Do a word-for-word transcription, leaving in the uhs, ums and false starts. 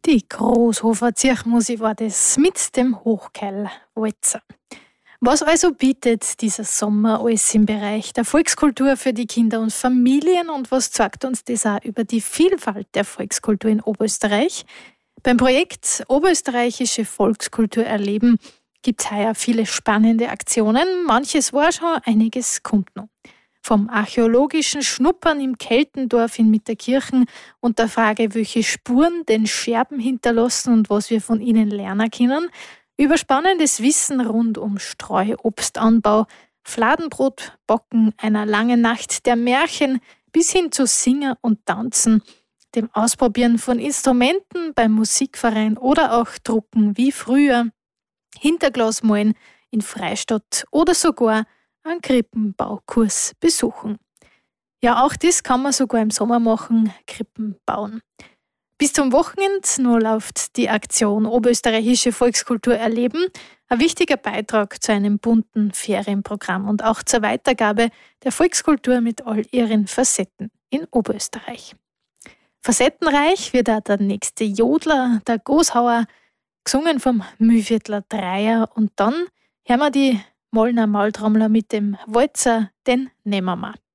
Die Großhofer Zirchmusik war das mit dem Hochkeil-Walzer. Was also bietet dieser Sommer alles im Bereich der Volkskultur für die Kinder und Familien und was zeigt uns das auch über die Vielfalt der Volkskultur in Oberösterreich? Beim Projekt Oberösterreichische Volkskultur erleben gibt es heuer viele spannende Aktionen. Manches war schon, einiges kommt noch. Vom archäologischen Schnuppern im Keltendorf in Mitterkirchen und der Frage, welche Spuren den Scherben hinterlassen und was wir von ihnen lernen können, über spannendes Wissen rund um Streuobstanbau, Fladenbrot, Backen, einer langen Nacht der Märchen bis hin zu Singen und Tanzen, dem Ausprobieren von Instrumenten beim Musikverein oder auch Drucken wie früher, Hinterglasmalen in Freistadt oder sogar einen Krippenbaukurs besuchen. Ja, auch das kann man sogar im Sommer machen, Krippen bauen. Bis zum Wochenende noch läuft die Aktion Oberösterreichische Volkskultur erleben, ein wichtiger Beitrag zu einem bunten Ferienprogramm und auch zur Weitergabe der Volkskultur mit all ihren Facetten in Oberösterreich. Facettenreich wird auch der nächste Jodler, der Goshauer, gesungen vom Mühlviertler Dreier, und dann hören wir die Mollner Maultrommler mit dem Walzer, den nehmen wir.